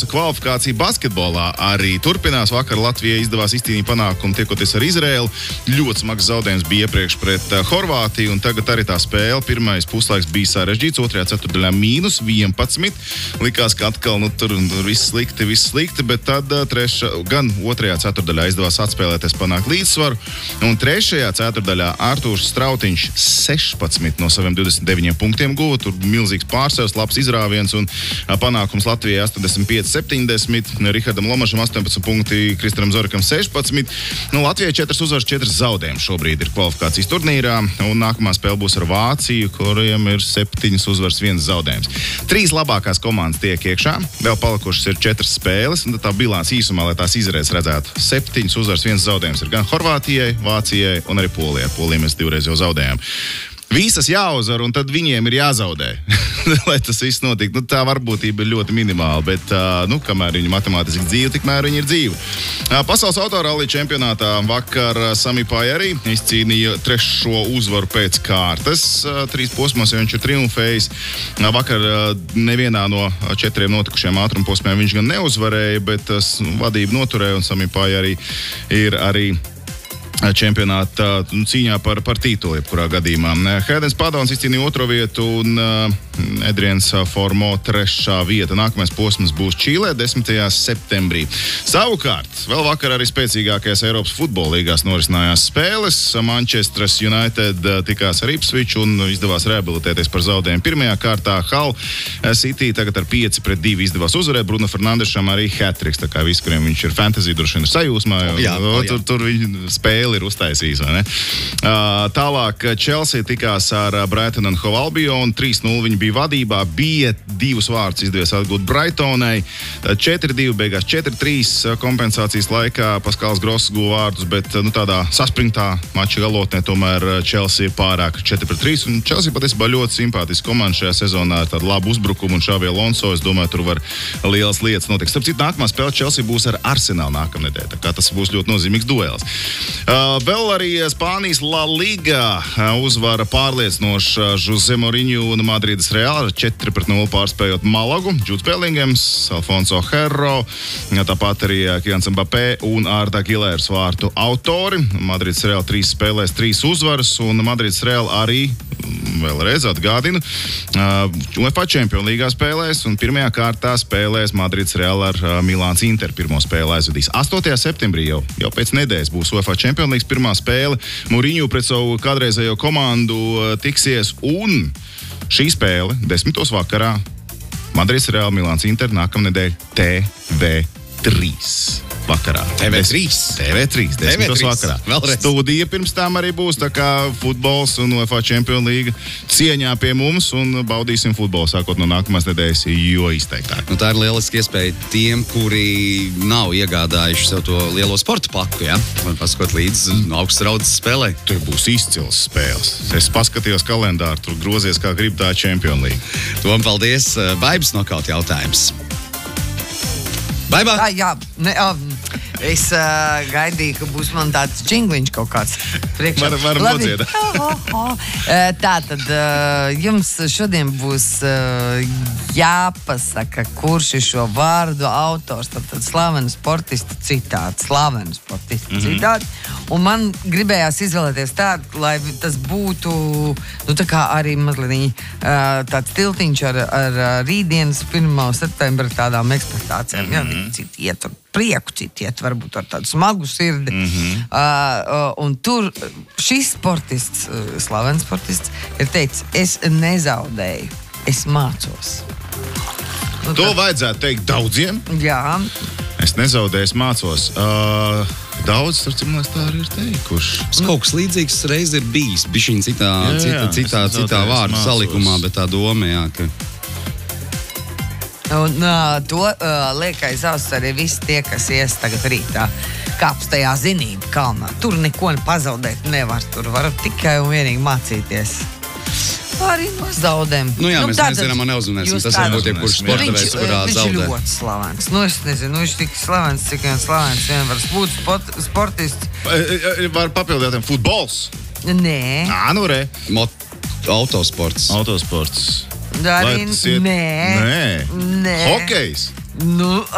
kvalifikācija basketbolā arī turpinās. Vakar Latvijai izdevās izcīnīt panākumu tiekoties ar Izraēlu. Ļoti smags zaudējums bija iepriekš pret Horvātiju, un tagad arī tā spēle. Pirmais puslaiks bija sarežģīts, otrajā ceturtdaļā -11. Likās, ka atkal tur viss slikti, bet tad gan otrajā ceturtdaļā izdevās atspēlēties, panākt līdzsvaru, un trešajā ceturtdaļā Artūrs Strautiņš 16 no saviem 29 punktiem guva. Tur milzīgs pārsevs, labs izrāviens un panākums Latvijai 85-70, Rihardam Lomašam 18 punkti, Kristaram Zorikam 16. Latvijai 4 uzvaras, 4 zaudējumi šobrīd ir kvalifikācijas turnīrā, un nākamā spēle būs ar Vāciju, kuriem ir 7 uzvaras, 1 zaudējums. 3 labākās komandas tiek iekšā, vēl palikušas ir 4 spēles, un tā bilants īsumā, lai tās izrēdes redzētu, 7 uzvaras, 1 zaudējums ir gan Horvātijai, Vācijai un arī Polijai. Polijai mēs 2 jau zaudējām. Visas jāuzvar, un tad viņiem ir jāzaudē, lai tas viss notiek. Tā varbūtība ir ļoti minimāla, bet kamēr viņi matemātiski dzīvi, tikmēr viņi ir dzīvi. Pasaules autorallī čempionātā vakar Samipāja arī izcīnīja 3. uzvaru pēc kārtas. 3 posmos viņš ir triumfējis. Vakar nevienā no 4 notikušajiem ātrumposmiem viņš gan neuzvarēja, bet vadību noturēja, un Samipāja arī ir čempionāta cīņā par titulu, jebkurā gadījumā. Hēdens Padons izcīnīja 2. vietu un Edriens Formo 3. vieta. Nākamais posms būs Čīlē 10. septembrī. Savukārt, vēl vakar arī spēcīgākajās Eiropas futbola līgās norisinājās spēles. Manchester United tikās ar Ipswich un izdevās rehabilitēties par zaudējumu pirmajā kārtā. Hull City tagad ar 5-2 izdevās uzvarēt. Bruno Fernandešam arī hat-triks, tā kā visi, kuriem viņš ir fantasy, droši vien ir sajūsmā, jo tur viņa spēle ir uztaisījis, vai ne? Tālāk Chelsea tikās ar Brighton and Hove Albion, 3-0 viņi bija vadībā, bija 2 vārdus izdevies atgūt Brightonai, 4-2 beigās 4-3 kompensācijas laikā, Paskals Gross guva vārdus, bet tādā saspringtā mača galotnē tomēr Chelsea pārāk 4-3, un Chelsea patiesībā ļoti simpātiski komanda šajā sezonā ar tādu labu uzbrukumu, un Xabi Alonso, es domāju, tur var lielas lietas notikt. Starp citu, nākamā spēle Chelsea būs ar Arsenal nākamnedēļ, tā kā tas būs ļoti nozīmīgs duels. Vēl arī Spānijas La Liga uzvara pārliecinoša Jose Mourinho un Madrides Real ar 4-0 pārspējot Malagu. Jude Bellinghams, Alfonso Herro, tāpat arī Kylians Mbappé un Arda Gilērs vārtu autori. Madrides Real 3 spēlēs 3 uzvaras, un Madrides Real arī vēlreiz atgādinu, UEFA Champions līgā spēlēs, un pirmajā kārtā spēlēs Madrides Real ar Milāns Inter. Pirmo spēli aizvadīs 8. septembrī, jau pēc nedēļas būs UEFA Champions līgas pirmā spēle. Mourinho pret savu kādreizējo komandu tiksies, un šī spēle 10. vakarā Madrides Real Milāns Inter nākamnedēļ TV3 vakarā. TV3, 10. vakarā. Vēlreiz. Studija pirms tam arī būs, tā kā futbols un UEFA Champions līga cieņā pie mums, un baudīsim futbolu sākot no nākamās nedēļas, jo izteiktāk. Tā ir lieliski iespēja tiem, kuri nav iegādājuši sev to lielo sporta paku, ja? Man paskot līdz augstas raudzes spēlē. Tur būs izcils spēles. Es paskatījos kalendāru, tur grozies kā grib tā Champions līga. Tom, paldies. Baibas nokaut jautājums. Baibā! Es gaidīju, ka būs man tāds džingliņš kaut kāds priekšā. Varam nodziedāt. Tātad jums šodien būs jāpasaka, kurš ir šo vārdu autors. Tātad slavenu sportistu citāts. Un man gribējās izvēlēties tādu, lai tas būtu tā kā arī mazliet tāds tiltiņš ar rītdienas 1. septembra tādām ekspektācijām. Ja, citi iet ar prieku, citi iet varbūt ar tādu smagu sirdi. Un tur šis sportists, slavens sportists, ir teicis, es nezaudēju, es mācos. To vajadzētu teikt daudziem. Jā. Es nezaudēju, es mācos. Daudz, tā arī ir teikuši. Kaut kas līdzīgs reiz ir bijis. Bišķiņ citā vārdu salikumā, bet tā doma, jā, ka... Un to liek aiz auss arī visi tie, kas ies tagad rītā kāps tajā zinību kalnā. Tur neko pazaudēt nevar. Tur var tikai un vienīgi mācīties. Arī no zaudēm. Mēs nezinām un neuzmanēsim. Tas varbūt jebkurš sporta veids, kurā zaudē. Viņš ir ļoti slavens. Es nezinu, viņš tik slavens, cik vien slavens vien var būt sportists. Var papildināt futbols? Nē. Re. Autosports. Arī nē. Hokejs?